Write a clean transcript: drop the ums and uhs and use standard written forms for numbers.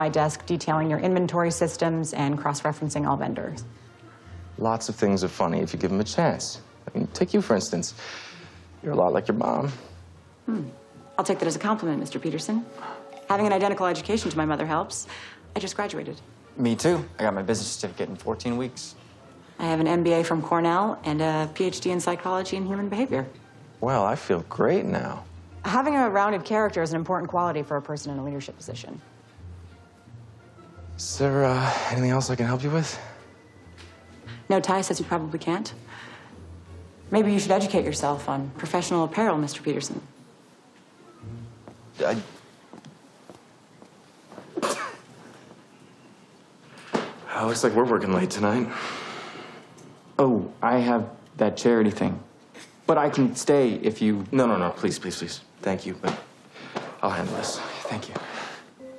my desk detailing your inventory systems and cross-referencing all vendors. Lots of things are funny if you give them a chance. I mean, take you, for instance. You're a lot like your mom. I'll take that as a compliment, Mr. Peterson. Having an identical education to my mother helps. I just graduated. Me too. I got my business certificate in 14 weeks. I have an MBA from Cornell and a PhD in psychology and human behavior. Well, I feel great now. Having a rounded character is an important quality for a person in a leadership position. Is there anything else I can help you with? No, Ty says you probably can't. Maybe you should educate yourself on professional apparel, Mr. Peterson. Looks like we're working late tonight. Oh, I have that charity thing. But I can stay if you... No, please. Thank you, but I'll handle this. Thank you.